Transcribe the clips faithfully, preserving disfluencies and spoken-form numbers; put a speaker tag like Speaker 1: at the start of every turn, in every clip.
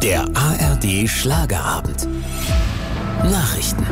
Speaker 1: Der A R D Schlagerabend. Nachrichten.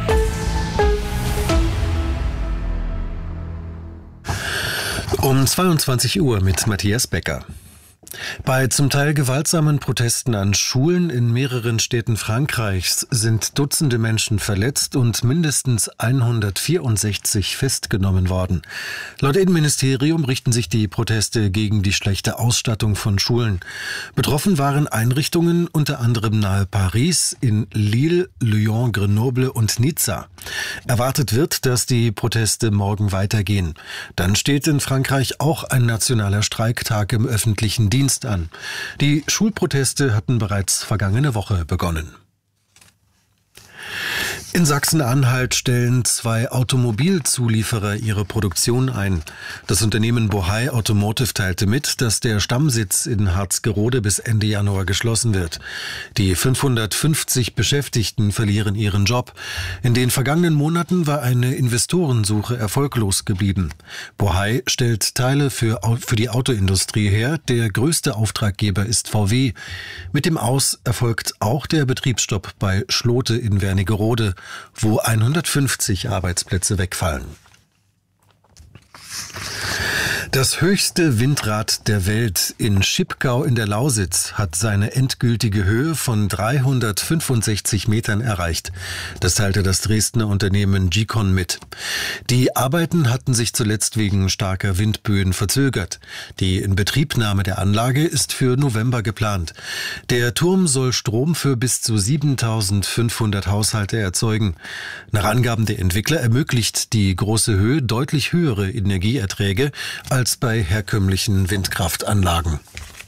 Speaker 2: Um zweiundzwanzig Uhr mit Matthias Becker. Bei zum Teil gewaltsamen Protesten an Schulen in mehreren Städten Frankreichs sind Dutzende Menschen verletzt und mindestens hundertvierundsechzig festgenommen worden. Laut Innenministerium richten sich die Proteste gegen die schlechte Ausstattung von Schulen. Betroffen waren Einrichtungen unter anderem nahe Paris, in Lille, Lyon, Grenoble und Nizza. Erwartet wird, dass die Proteste morgen weitergehen. Dann steht in Frankreich auch ein nationaler Streiktag im öffentlichen Dienst an. Die Schulproteste hatten bereits vergangene Woche begonnen. In Sachsen-Anhalt stellen zwei Automobilzulieferer ihre Produktion ein. Das Unternehmen Bohai Automotive teilte mit, dass der Stammsitz in Harzgerode bis Ende Januar geschlossen wird. Die fünfhundertfünfzig Beschäftigten verlieren ihren Job. In den vergangenen Monaten war eine Investorensuche erfolglos geblieben. Bohai stellt Teile für, für die Autoindustrie her. Der größte Auftraggeber ist V W. Mit dem Aus erfolgt auch der Betriebsstopp bei Schlote in Wernigerode, wo hundertfünfzig Arbeitsplätze wegfallen. Das höchste Windrad der Welt in Schipgau in der Lausitz hat seine endgültige Höhe von dreihundertfünfundsechzig Metern erreicht. Das teilte das Dresdner Unternehmen Gicon mit. Die Arbeiten hatten sich zuletzt wegen starker Windböen verzögert. Die Inbetriebnahme der Anlage ist für November geplant. Der Turm soll Strom für bis zu siebentausendfünfhundert Haushalte erzeugen. Nach Angaben der Entwickler ermöglicht die große Höhe deutlich höhere Energieerträge als bei herkömmlichen Windkraftanlagen.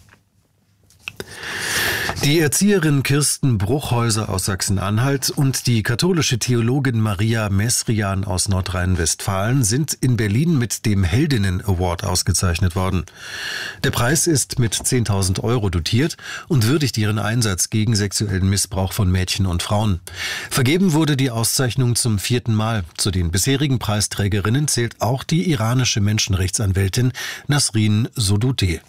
Speaker 2: Die Erzieherin Kirsten Bruchhäuser aus Sachsen-Anhalt und die katholische Theologin Maria Mesrian aus Nordrhein-Westfalen sind in Berlin mit dem Heldinnen-Award ausgezeichnet worden. Der Preis ist mit zehntausend Euro dotiert und würdigt ihren Einsatz gegen sexuellen Missbrauch von Mädchen und Frauen. Vergeben wurde die Auszeichnung zum vierten Mal. Zu den bisherigen Preisträgerinnen zählt auch die iranische Menschenrechtsanwältin Nasrin Sotoudeh.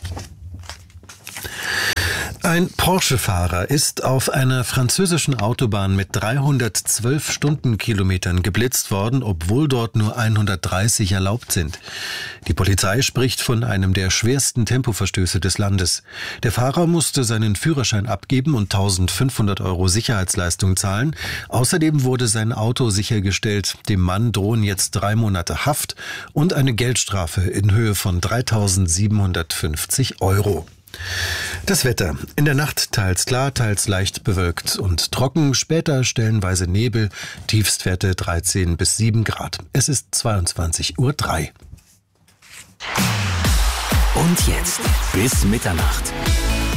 Speaker 2: Ein Porsche-Fahrer ist auf einer französischen Autobahn mit dreihundertzwölf Stundenkilometern geblitzt worden, obwohl dort nur hundertdreißig erlaubt sind. Die Polizei spricht von einem der schwersten Tempoverstöße des Landes. Der Fahrer musste seinen Führerschein abgeben und eintausendfünfhundert Euro Sicherheitsleistung zahlen. Außerdem wurde sein Auto sichergestellt. Dem Mann drohen jetzt drei Monate Haft und eine Geldstrafe in Höhe von dreitausendsiebenhundertfünfzig Euro. Das Wetter. In der Nacht teils klar, teils leicht bewölkt und trocken, später stellenweise Nebel, Tiefstwerte dreizehn bis sieben Grad. Es ist zweiundzwanzig Uhr drei.
Speaker 1: Und jetzt bis Mitternacht.